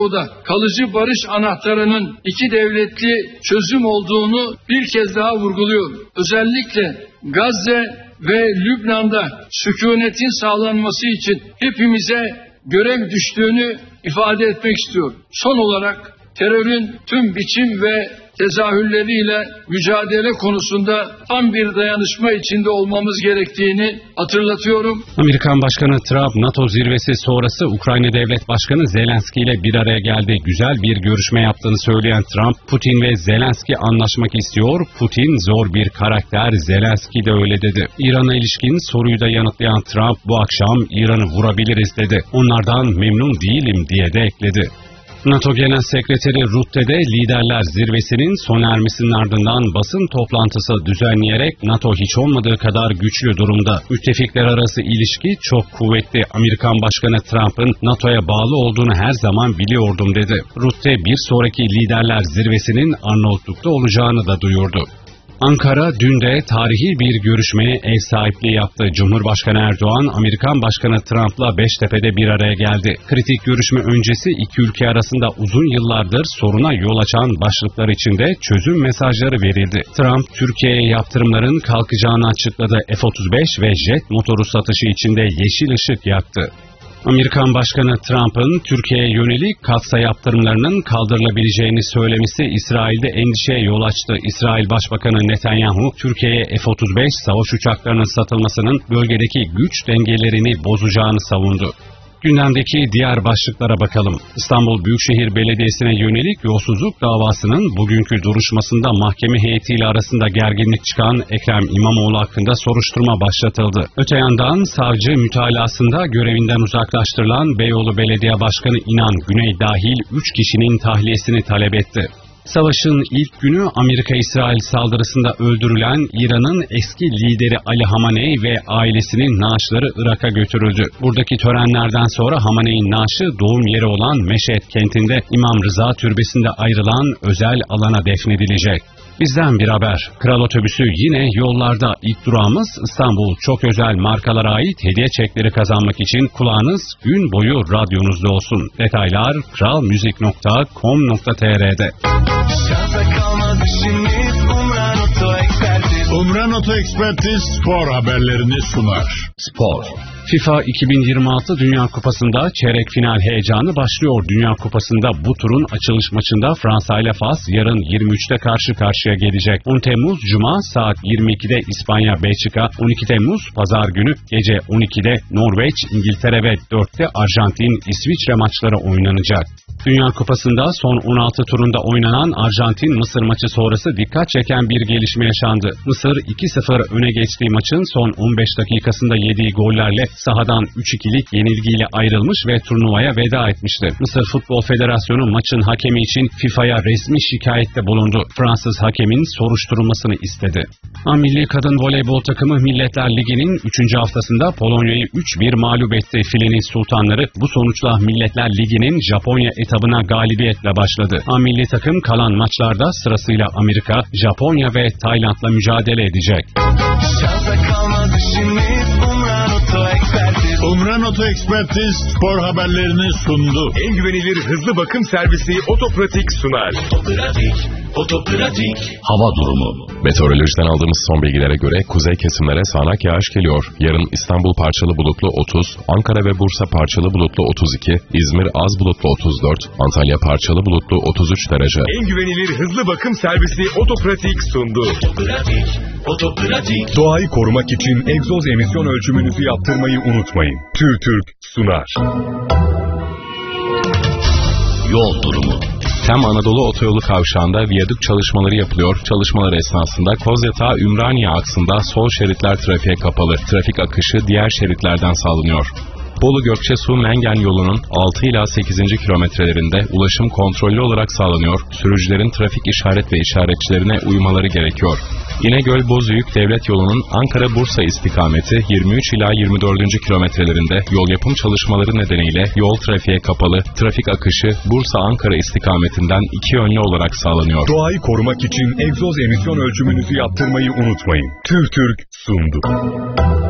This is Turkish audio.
O da kalıcı barış anahtarının iki devletli çözüm olduğunu bir kez daha vurguluyor. Özellikle Gazze ve Lübnan'da sükunetin sağlanması için hepimize görev düştüğünü ifade etmek istiyorum. Son olarak terörün tüm biçim ve tezahürleriyle mücadele konusunda tam bir dayanışma içinde olmamız gerektiğini hatırlatıyorum. Amerikan Başkanı Trump, NATO zirvesi sonrası Ukrayna Devlet Başkanı Zelenski ile bir araya geldi. Güzel bir görüşme yaptığını söyleyen Trump, Putin ve Zelenski anlaşmak istiyor. Putin zor bir karakter, Zelenski de öyle dedi. İran'a ilişkin soruyu da yanıtlayan Trump, bu akşam İran'ı vurabiliriz dedi. Onlardan memnun değilim diye de ekledi. NATO Genel Sekreteri Rutte'de liderler zirvesinin sona ermesinin ardından basın toplantısı düzenleyerek NATO hiç olmadığı kadar güçlü durumda. Müttefikler arası ilişki çok kuvvetli. Amerikan Başkanı Trump'ın NATO'ya bağlı olduğunu her zaman biliyordum dedi. Rutte bir sonraki liderler zirvesinin Arnavutluk'ta olacağını da duyurdu. Ankara dün de tarihi bir görüşmeye ev sahipliği yaptı. Cumhurbaşkanı Erdoğan, Amerikan Başkanı Trump'la Beştepe'de bir araya geldi. Kritik görüşme öncesi iki ülke arasında uzun yıllardır soruna yol açan başlıklar içinde çözüm mesajları verildi. Trump, Türkiye'ye yaptırımların kalkacağını açıkladı. F-35 ve jet motoru satışı içinde yeşil ışık yaktı. Amerikan Başkanı Trump'ın Türkiye'ye yönelik katsa yaptırımlarının kaldırılabileceğini söylemesi İsrail'de endişeye yol açtı. İsrail Başbakanı Netanyahu, Türkiye'ye F-35 savaş uçaklarının satılmasının bölgedeki güç dengelerini bozacağını savundu. Gündemdeki diğer başlıklara bakalım. İstanbul Büyükşehir Belediyesi'ne yönelik yolsuzluk davasının bugünkü duruşmasında mahkeme heyetiyle arasında gerginlik çıkan Ekrem İmamoğlu hakkında soruşturma başlatıldı. Öte yandan savcı mütalasında görevinden uzaklaştırılan Beyoğlu Belediye Başkanı İnan Güney dahil 3 kişinin tahliyesini talep etti. Savaşın ilk günü Amerika-İsrail saldırısında öldürülen İran'ın eski lideri Ali Hamaney ve ailesinin naaşları Irak'a götürüldü. Buradaki törenlerden sonra Hamaney'in naaşı doğum yeri olan Meşhed kentinde İmam Rıza Türbesi'nde ayrılan özel alana defnedilecek. Bizden bir haber. Kral Otobüsü yine yollarda. İlk durağımız İstanbul. Çok özel markalara ait hediye çekleri kazanmak için kulağınız gün boyu radyonuzda olsun. Detaylar kralmuzik.com.tr'de. Umran Oto Ekspertiz spor haberlerini sunar. Spor. FIFA 2026 Dünya Kupası'nda çeyrek final heyecanı başlıyor. Dünya Kupası'nda bu turun açılış maçında Fransa ile Fas yarın 23'te karşı karşıya gelecek. 10 Temmuz Cuma saat 22'de İspanya Belçika, 12 Temmuz Pazar günü gece 12'de Norveç, İngiltere ve 4'te Arjantin, İsviçre maçları oynanacak. Dünya Kupası'nda son 16 turunda oynanan Arjantin-Mısır maçı sonrası dikkat çeken bir gelişme yaşandı. Mısır 2-0 öne geçtiği maçın son 15 dakikasında yediği gollerle sahadan 3-2'lik yenilgiyle ayrılmış ve turnuvaya veda etmişti. Mısır Futbol Federasyonu maçın hakemi için FIFA'ya resmi şikayette bulundu. Fransız hakemin soruşturulmasını istedi. Milli kadın voleybol takımı Milletler Ligi'nin 3. haftasında Polonya'yı 3-1 mağlup etti. Filenin sultanları bu sonuçla Milletler Ligi'nin Japonya etabına galibiyetle başladı. Milli takım kalan maçlarda sırasıyla Amerika, Japonya ve Tayland'la mücadele edecek. Umran Oto Ekspertiz spor haberlerini sundu. En güvenilir hızlı bakım servisi Otopratik sunar. Otopratik. Hava durumu. Meteorolojiden aldığımız son bilgilere göre kuzey kesimlere sağanak yağış geliyor. Yarın İstanbul parçalı bulutlu 30, Ankara ve Bursa parçalı bulutlu 32, İzmir az bulutlu 34, Antalya parçalı bulutlu 33 derece. En güvenilir hızlı bakım servisi Otopratik sundu. Otopratik. Doğayı korumak için egzoz emisyon ölçümünüzü yaptırmayı unutmayın. TÜRTÜRK sunar. Yol durumu. Tem Anadolu Otoyolu kavşağında viyadük çalışmaları yapılıyor. Çalışmalar esnasında Kozyatağı-Ümraniye aksında sol şeritler trafiğe kapalı. Trafik akışı diğer şeritlerden sağlanıyor. Bolu-Gökçesu-Mengen yolunun 6 ila 8. kilometrelerinde ulaşım kontrollü olarak sağlanıyor. Sürücülerin trafik işaret ve işaretçilerine uymaları gerekiyor. İnegöl-Bozüyük devlet yolunun Ankara-Bursa istikameti 23 ila 24. kilometrelerinde yol yapım çalışmaları nedeniyle yol trafiğe kapalı. Trafik akışı Bursa-Ankara istikametinden 2 yönlü olarak sağlanıyor. Doğayı korumak için egzoz emisyon ölçümünüzü yaptırmayı unutmayın. TÜRTÜRK sundu.